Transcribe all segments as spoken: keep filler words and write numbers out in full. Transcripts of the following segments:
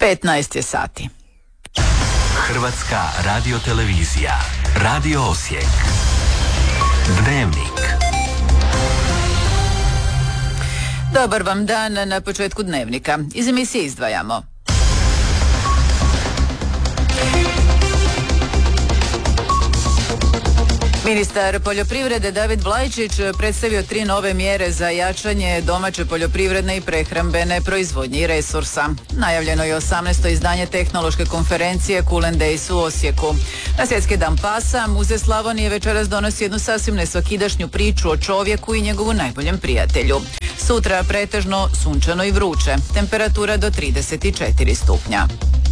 petnaest je sati. Hrvatska radiotelevizija, Radio Osijek, Dnevnik. Dobar vam dan na početku Dnevnika. Iz emisije izdvajamo. Ministar poljoprivrede David Vlajčić predstavio tri nove mjere za jačanje domaće poljoprivredne i prehrambene proizvodnje i resursa. Najavljeno je osamnaesto izdanje tehnološke konferencije Coolen Days u Osijeku. Na Svjetski dan pasa Muzej Slavonije večeras donosi jednu sasvim nesvakidašnju priču o čovjeku i njegovu najboljem prijatelju. Sutra pretežno sunčano i vruće, temperatura do trideset četiri stupnja.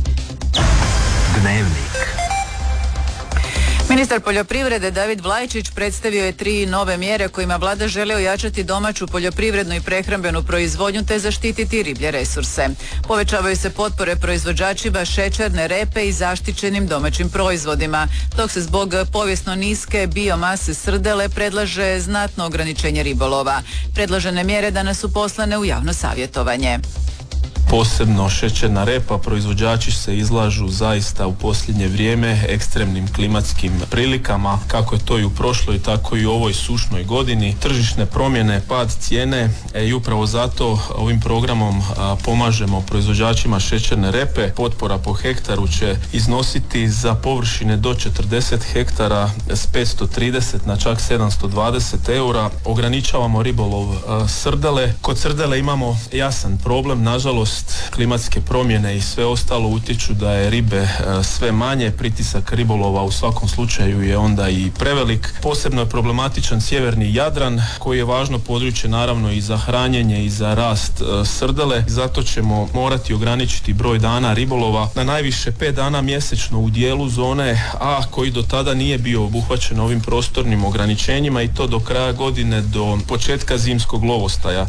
Dnevnik. Ministar poljoprivrede David Vlajčić predstavio je tri nove mjere kojima vlada želi ojačati domaću poljoprivrednu i prehrambenu proizvodnju te zaštititi riblje resurse. Povećavaju se potpore proizvođačima šećerne repe i zaštićenim domaćim proizvodima, dok se zbog povijesno niske biomase srdele predlaže znatno ograničenje ribolova. Predložene mjere danas su poslane u javno savjetovanje. Posebno šećerna repa, proizvođači se izlažu zaista u posljednje vrijeme ekstremnim klimatskim prilikama, kako je to i u prošloj, tako i u ovoj sušnoj godini. Tržišne promjene, pad cijene e, i upravo zato ovim programom a, pomažemo proizvođačima šećerne repe. Potpora po hektaru će iznositi za površine do četrdeset hektara s petsto trideset na čak sedamsto dvadeset eura. Ograničavamo ribolov a, srdele. Kod srdele imamo jasan problem, nažalost klimatske promjene i sve ostalo utječu da je ribe e, sve manje, pritisak ribolova u svakom slučaju je onda i prevelik. Posebno je problematičan sjeverni Jadran koji je važno područje naravno i za hranjenje i za rast e, srdele. Zato ćemo morati ograničiti broj dana ribolova na najviše pet dana mjesečno u dijelu zone A koji do tada nije bio obuhvaćen ovim prostornim ograničenjima i to do kraja godine, do početka zimskog lovostaja.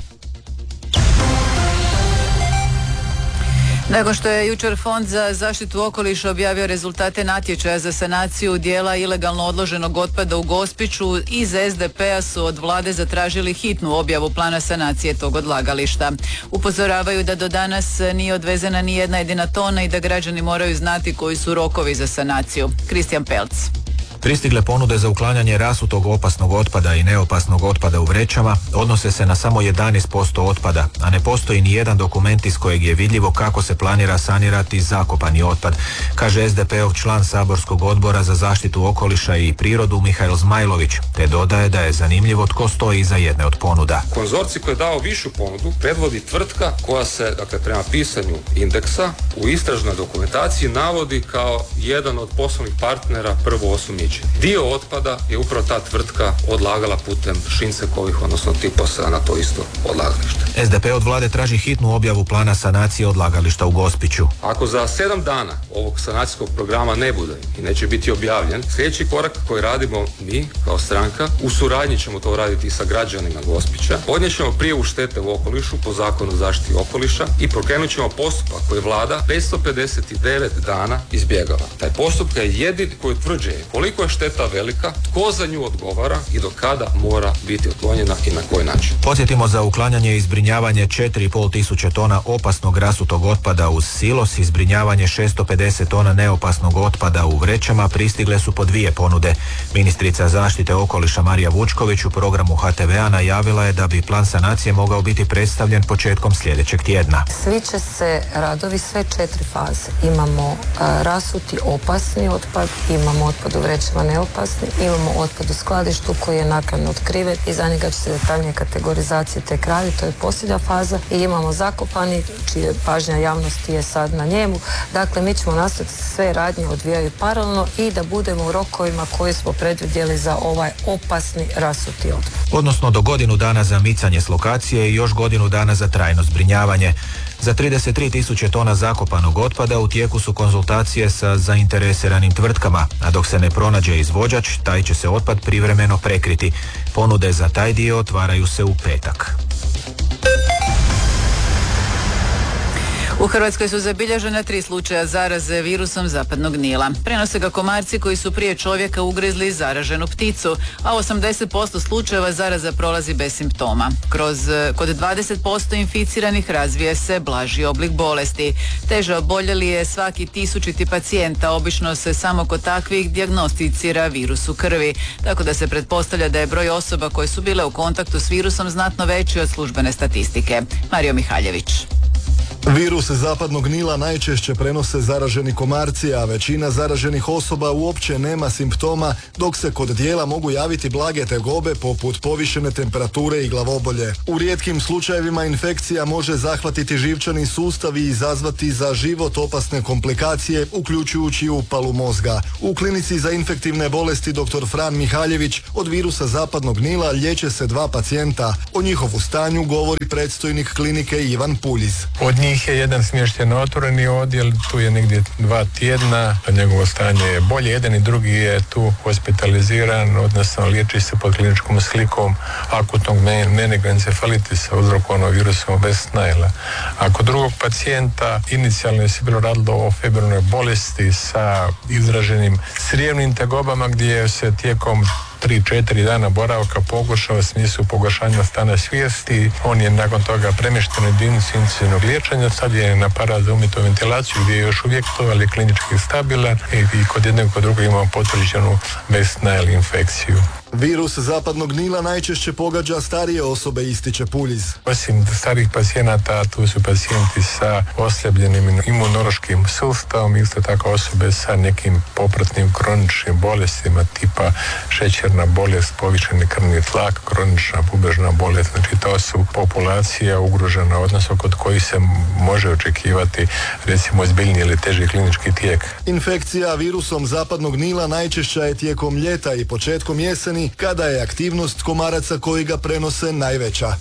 Nakon što je jučer Fond za zaštitu okoliša objavio rezultate natječaja za sanaciju dijela ilegalno odloženog otpada u Gospiću, iz es de pe-a su od vlade zatražili hitnu objavu plana sanacije tog odlagališta. Upozoravaju da do danas nije odvezena ni jedna jedina tona i da građani moraju znati koji su rokovi za sanaciju. Kristijan Pelc. Pristigle ponude za uklanjanje rasutog opasnog otpada i neopasnog otpada u vrećama odnose se na samo jedanaest posto otpada, a ne postoji ni jedan dokument iz kojeg je vidljivo kako se planira sanirati zakopani otpad, kaže es de pe-ov član saborskog odbora za zaštitu okoliša i prirodu Mihail Zmajlović, te dodaje da je zanimljivo tko stoji iza jedne od ponuda. Konzorcij koji je dao višu ponudu predvodi tvrtka koja se, dakle, prema pisanju indeksa u istražnoj dokumentaciji navodi kao jedan od poslovnih partnera prvo osumnjičenih. Dio otpada je upravo ta tvrtka odlagala putem Šincekovih, odnosno Tiposa na to isto odlagalište. es de pe od vlade traži hitnu objavu plana sanacije odlagališta u Gospiću. Ako za sedam dana ovog sanacijskog programa ne bude i neće biti objavljen, sljedeći korak koji radimo mi kao stranka, u suradnji ćemo to raditi i sa građanima Gospića, podnijet ćemo prijavu štete u okolišu po zakonu o zaštiti okoliša i pokrenut ćemo postupak koji vlada petsto pedeset devet dana izbjegava. Taj postupak je jedini koji utvrđuje koliko je šteta velika, tko za nju odgovara i do kada mora biti otklonjena i na koji način. Podsjetimo, za uklanjanje i zbrinjavanje četiri i pol tisuće tona opasnog rasutog otpada uz silos i zbrinjavanje šesto pedeset tona neopasnog otpada u vrećama pristigle su po dvije ponude. Ministrica zaštite okoliša Marija Vučković u programu ha te ve-a najavila je da bi plan sanacije mogao biti predstavljen početkom sljedećeg tjedna. Svi će se radovi, sve četiri faze. Imamo a, rasuti opasni otpad, imamo otpad u vrećama neopasni, imamo otpad u skladištu koji je naknadno otkriven i za njega će se detaljnije kategorizacije tek raditi, to je posljednja faza, i imamo zakopani, čije pažnja javnosti je sad na njemu. Dakle, mi ćemo nastaviti sve radnje odvijaju paralelno i da budemo u rokovima koje smo predvidjeli za ovaj opasni rasuti otpad. Odnosno do godinu dana za micanje s lokacije i još godinu dana za trajno zbrinjavanje. Za trideset tri tisuće tona zakopanog otpada u tijeku su konzultacije sa zainteresiranim tvrtkama, a dok se ne pronađe izvođač, taj će se otpad privremeno prekriti. Ponude za taj dio otvaraju se u petak. U Hrvatskoj su zabilježena tri slučaja zaraze virusom zapadnog Nila. Prenose ga komarci koji su prije čovjeka ugrizli zaraženu pticu, a osamdeset posto slučajeva zaraza prolazi bez simptoma. Kroz, kod dvadeset posto inficiranih razvije se blaži oblik bolesti. Teže oboljeli je svaki tisućiti pacijenta, obično se samo kod takvih dijagnosticira virus u krvi, tako da se pretpostavlja da je broj osoba koje su bile u kontaktu s virusom znatno veći od službene statistike. Mario Mihaljević. Virus zapadnog Nila najčešće prenose zaraženi komarci, a većina zaraženih osoba uopće nema simptoma, dok se kod dijela mogu javiti blage tegobe poput povišene temperature i glavobolje. U rijetkim slučajevima infekcija može zahvatiti živčani sustav i izazvati za život opasne komplikacije, uključujući upalu mozga. U klinici za infektivne bolesti dr. Fran Mihaljević od virusa zapadnog Nila liječe se dva pacijenta. O njihovu stanju govori predstojnik klinike Ivan Puljiz. Od njih je jedan smješten na otvoreni odjel, tu je negdje dva tjedna, a njegovo stanje je bolje. Jedan i drugi je tu hospitaliziran, odnosno liječi se pod kliničkom slikom akutnog meningoencefalitisa uzrokovanog virusom West Nile. A kod drugog pacijenta inicijalno je se bilo radilo o febrilnoj bolesti sa izraženim srijevnim tegobama gdje se tijekom tri četiri dana boravka pogoršao u smislu pogoršanja stanja svijesti. On je nakon toga premješten u jedinicu intenzivnog liječenja, sad je na aparat za umjetnu ventilaciju gdje je još uvijek to, ali je klinički stabilan i, i kod jednog i kod drugog imamo potvrđenu West Nile infekciju. Virus zapadnog Nila najčešće pogađa starije osobe, ističe Puljiz. Osim starih pacijenata, tu su pacijenti sa oslabljenim imunološkim sustavom, isto tako osobe sa nekim popratnim kroničnim bolestima tipa šećerna bolest, povišeni krvni tlak, kronična bubežna bolest. Znači to su populacija ugrožena, odnosno kod kojih se može očekivati recimo ozbiljniji ili teži klinički tijek. Infekcija virusom zapadnog Nila najčešća je tijekom ljeta i početkom jeseni, kada je aktivnost komaraca koji ga prenose najveća.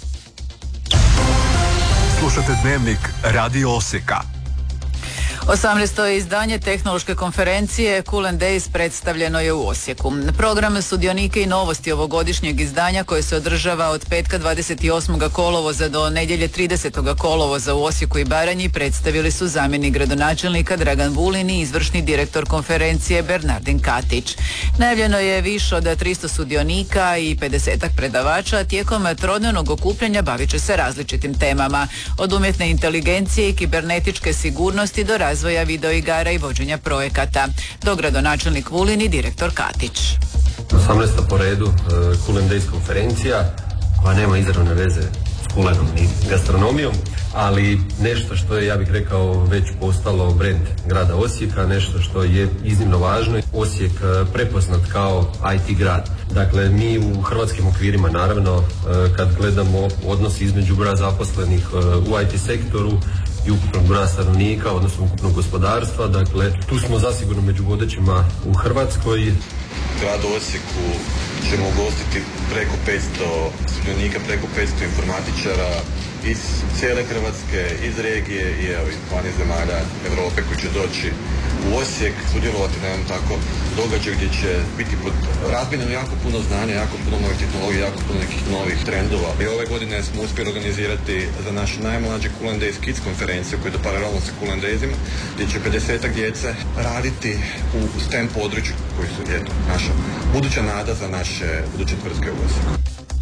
Slušate Dnevnik Radio Osijeka. osamnaesto izdanje tehnološke konferencije Cool and Days predstavljeno je u Osijeku. Program, sudionike i novosti ovogodišnjeg izdanja koje se održava od petka dvadeset osmog kolovoza do nedjelje tridesetog kolovoza u Osijeku i Baranji predstavili su zamjenik gradonačelnika Dragan Vulin i izvršni direktor konferencije Bernardin Katić. Najavljeno je više od tristo sudionika i pedesetak predavača. Tijekom trodnevnog okupljanja bavit će se različitim temama, od umjetne inteligencije i kibernetičke sigurnosti do razvoja videoigara i vođenja projekata. Dogradonačelnik Vulin i direktor Katić. osamnaesta po redu uh, Cool and Days konferencija koja nema izravne veze s kulenom ni gastronomijom, ali nešto što je, ja bih rekao, već postalo brend grada Osijeka, nešto što je iznimno važno. Osijek uh, prepoznat kao I T grad. Dakle, mi u hrvatskim okvirima, naravno, uh, kad gledamo odnos između broja zaposlenih uh, u I T sektoru i ukupnog broja stanovnika, odnosno ukupnog gospodarstva. Dakle, tu smo zasigurno među vodećima u Hrvatskoj. Grad Osijeku ćemo ugostiti preko petsto sudionika, preko petsto informatičara iz cijele Hrvatske, iz regije i evo iz dvanaest zemalja Europe koji će doći u Osijek, sudjelovati na jednom tako događaju gdje će biti pod razmjenom jako puno znanja, jako puno novih tehnologija, jako puno nekih novih trendova. I ove godine smo uspjeli organizirati za naš najmlađi Cool and Days Kids konferenciju koja je paralelno sa Cool and Daysima, gdje će pedesetak djece raditi u STEM području koji su eto, naša buduća nada za naše buduće tvrtke u Osijeku.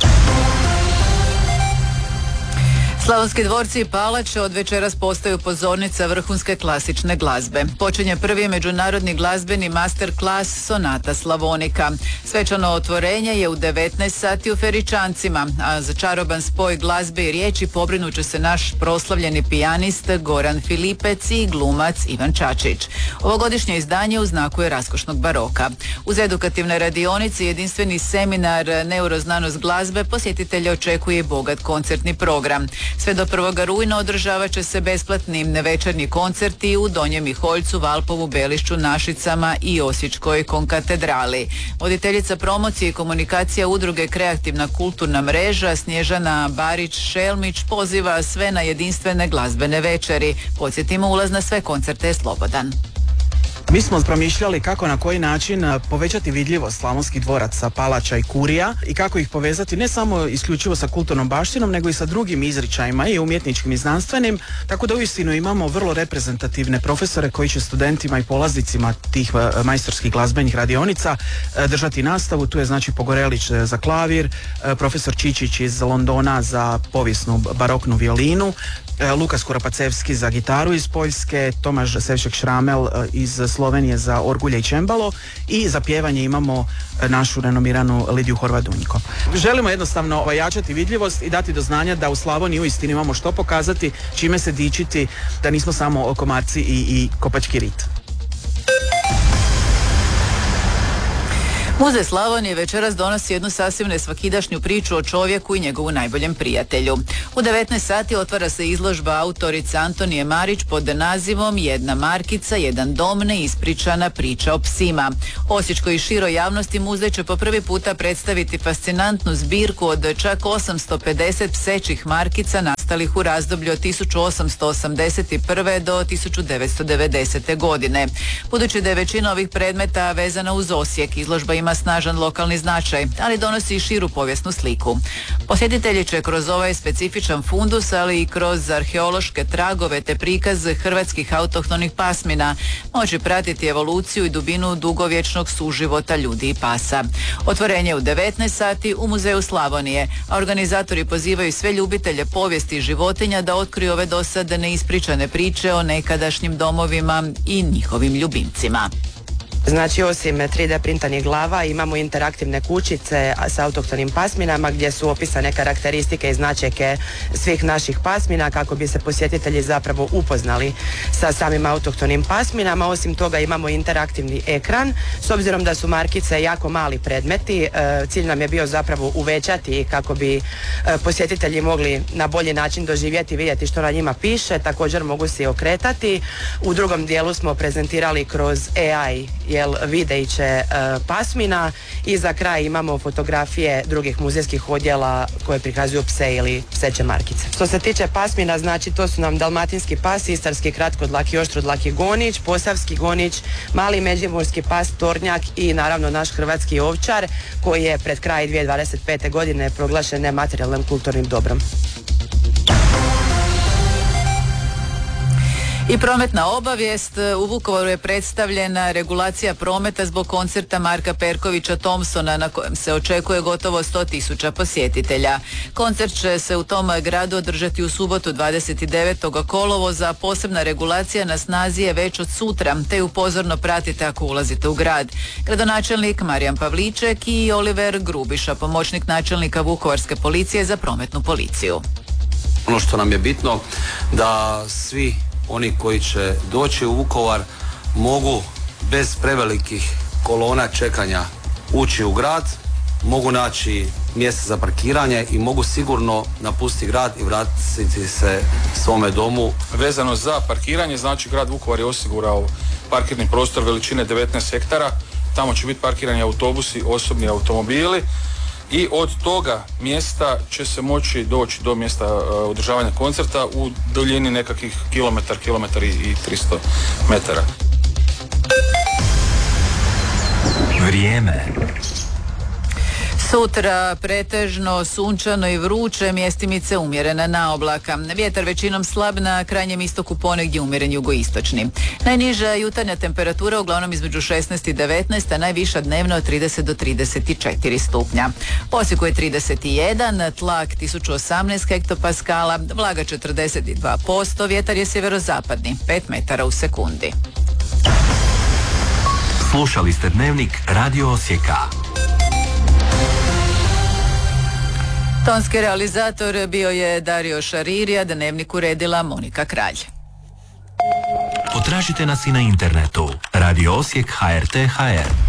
Slavonski dvorci i palače od večeras postaju pozornica vrhunske klasične glazbe. Počinje prvi međunarodni glazbeni master klas Sonata Slavonika. Svečano otvorenje je u devetnaest sati u Feričancima, a za čaroban spoj glazbe i riječi pobrinut će se naš proslavljeni pijanist Goran Filipec i glumac Ivan Čačić. Ovogodišnje izdanje u znaku je raskošnog baroka. Uz edukativne radionice i jedinstveni seminar Neuroznanost glazbe posjetitelje očekuje bogat koncertni program. Sve do prvog rujna održavat će se besplatni večernji koncerti u Donjem Miholjcu, Valpovu, Belišću, Našicama i Osječkoj konkatedrali. Voditeljica promocije i komunikacija udruge Kreativna kulturna mreža Snježana Barić-Šelmić poziva sve na jedinstvene glazbene večeri. Podsjetimo, ulaz na sve koncerte je slobodan. Mi smo promišljali kako na koji način povećati vidljivost slavonskih dvoraca, palača i kurija i kako ih povezati ne samo isključivo sa kulturnom baštinom, nego i sa drugim izričajima i umjetničkim i znanstvenim, tako da uistinu imamo vrlo reprezentativne profesore koji će studentima i polaznicima tih majstorskih glazbenih radionica držati nastavu. Tu je znači Pogorelić za klavir, profesor Čičić iz Londona za povijesnu baroknu violinu, Lukas Kuropacevski za gitaru iz Poljske, Tomaš Sevšek-Šramel iz Slovenije za orgulje i čembalo i za pjevanje imamo našu renomiranu Lidiju Horvat-Dunjko. Želimo jednostavno ojačati vidljivost i dati do znanja da u Slavoniji uistinu imamo što pokazati, čime se dičiti, da nismo samo komarci i, i kopački rit. Muzej Slavonije večeras donosi jednu sasvim nesvakidašnju priču o čovjeku i njegovu najboljem prijatelju. U devetnaest sati otvara se izložba autorice Antonije Marić pod nazivom Jedna markica, jedan dom, neispričana priča o psima. Osječkoj i široj javnosti muzej će po prvi puta predstaviti fascinantnu zbirku od čak osamsto pedeset psećih markica nastalih u razdoblju od tisuću osamsto osamdeset prve do tisuću devetsto devedesete godine. Budući da je većina ovih predmeta vezana uz Osijek, izložba ima snažan lokalni značaj, ali donosi i širu povijesnu sliku. Posjetitelji će kroz ovaj specifičan fundus, ali i kroz arheološke tragove te prikaz hrvatskih autohtonih pasmina moći pratiti evoluciju i dubinu dugovječnog suživota ljudi i pasa. Otvorenje u devetnaest sati u Muzeju Slavonije, a organizatori pozivaju sve ljubitelje povijesti i životinja da otkriju ove dosad neispričane priče o nekadašnjim domovima i njihovim ljubimcima. Znači, osim tri D printanih glava imamo interaktivne kućice s autohtonim pasminama gdje su opisane karakteristike i značajke svih naših pasmina kako bi se posjetitelji zapravo upoznali sa samim autohtonim pasminama. Osim toga imamo interaktivni ekran. S obzirom da su markice jako mali predmeti, cilj nam je bio zapravo uvećati kako bi posjetitelji mogli na bolji način doživjeti, vidjeti što na njima piše. Također mogu se i okretati. U drugom dijelu smo prezentirali kroz A I jel videće e, pasmina i za kraj imamo fotografije drugih muzejskih odjela koje prikazuju pse ili pseće markice. Što se tiče pasmina, znači to su nam dalmatinski pas, istarski kratkodlaki, oštrudlaki gonić, posavski gonić, mali međimurski pas, tornjak i naravno naš hrvatski ovčar koji je pred kraj dvije tisuće dvadeset pete godine proglašen nematerijalnim kulturnim dobrom. I prometna obavijest. U Vukovaru je predstavljena regulacija prometa zbog koncerta Marka Perkovića Thompsona na kojem se očekuje gotovo sto tisuća posjetitelja. Koncert će se u tom gradu održati u subotu dvadeset devetog kolovoza. Posebna regulacija na snazi je već od sutra, te ju pozorno pratite ako ulazite u grad. Gradonačelnik Marijan Pavliček i Oliver Grubiša, pomoćnik načelnika Vukovarske policije za prometnu policiju. Ono što nam je bitno da svi oni koji će doći u Vukovar mogu bez prevelikih kolona čekanja ući u grad, mogu naći mjesto za parkiranje i mogu sigurno napustiti grad i vratiti se svome domu. Vezano za parkiranje, znači grad Vukovar je osigurao parkirni prostor veličine devetnaest hektara, tamo će biti parkirani autobusi, osobni automobili. I od toga mjesta će se moći doći do mjesta uh, održavanja koncerta u duljini nekakvih kilometar, kilometar i tristo metara. Vrijeme. Sutra pretežno sunčano i vruće, mjestimice umjerena naoblaka. Vjetar većinom slab, na krajnjem istoku ponegdje umjeren jugoistočni. Najniža jutarnja temperatura uglavnom između šesnaest i devetnaest, a najviša dnevno od trideset do trideset četiri stupnja. U Osijeku je trideset jedan, tlak tisuću osamnaest hektopaskala, vlaga četrdeset dva posto, vjetar je sjeverozapadni, pet metara u sekundi. Slušali ste Dnevnik Radio Osijeka. Tonski realizator bio je Dario Šaririja, Dnevnik uredila Monika Kralj. Potražite nas i na internetu radio osijek tačka h r t tačka h r.